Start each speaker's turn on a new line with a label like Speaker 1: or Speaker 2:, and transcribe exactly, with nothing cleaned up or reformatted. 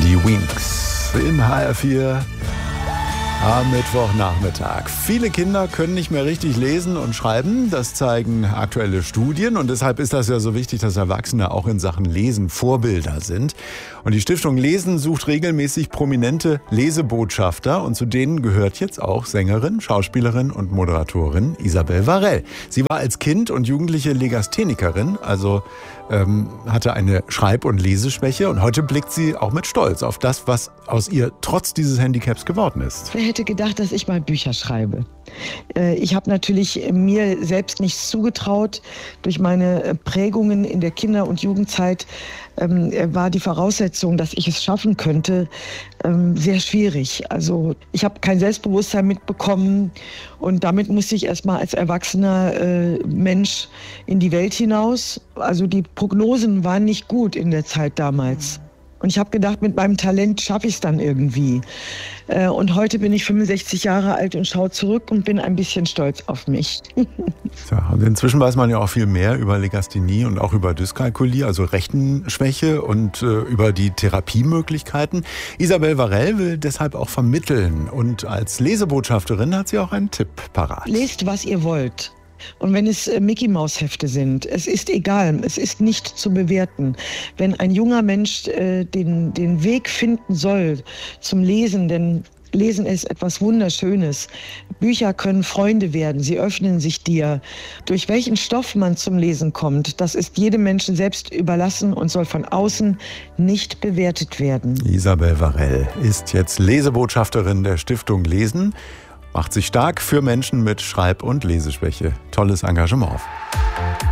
Speaker 1: Die Winx in H R vier am Mittwochnachmittag. Viele Kinder können nicht mehr richtig lesen und schreiben. Das zeigen aktuelle Studien. Und deshalb ist das ja so wichtig, dass Erwachsene auch in Sachen Lesen Vorbilder sind. Und die Stiftung Lesen sucht regelmäßig prominente Lesebotschafter. Und zu denen gehört jetzt auch Sängerin, Schauspielerin und Moderatorin Isabel Varell. Sie war als Kind und Jugendliche Legasthenikerin, also ähm, hatte eine Schreib- und Leseschwäche. Und heute blickt sie auch mit Stolz auf das, was aus ihr trotz dieses Handicaps geworden ist.
Speaker 2: Wer hätte gedacht, dass ich mal Bücher schreibe? Ich habe natürlich mir selbst nichts zugetraut. Durch meine Prägungen in der Kinder- und Jugendzeit ähm, war die Voraussetzung, dass ich es schaffen könnte, ähm, sehr schwierig. Also ich habe kein Selbstbewusstsein mitbekommen und damit musste ich erstmal als erwachsener äh, Mensch in die Welt hinaus. Also die Prognosen waren nicht gut in der Zeit damals. Und ich habe gedacht, mit meinem Talent schaffe ich es dann irgendwie. Und heute bin ich fünfundsechzig Jahre alt und schaue zurück und bin ein bisschen stolz auf mich.
Speaker 1: Ja, und inzwischen weiß man ja auch viel mehr über Legasthenie und auch über Dyskalkulie, also Rechenschwäche und äh, über die Therapiemöglichkeiten. Isabel Varell will deshalb auch vermitteln. Und als Lesebotschafterin hat sie auch einen Tipp parat.
Speaker 2: Lest, was ihr wollt. Und wenn es Mickey-Maus-Hefte sind, es ist egal, es ist nicht zu bewerten. Wenn ein junger Mensch äh, den, den Weg finden soll zum Lesen, denn Lesen ist etwas Wunderschönes. Bücher können Freunde werden, sie öffnen sich dir. Durch welchen Stoff man zum Lesen kommt, das ist jedem Menschen selbst überlassen und soll von außen nicht bewertet werden.
Speaker 1: Isabel Varell ist jetzt Lesebotschafterin der Stiftung Lesen. Macht sich stark für Menschen mit Schreib- und Leseschwäche. Tolles Engagement.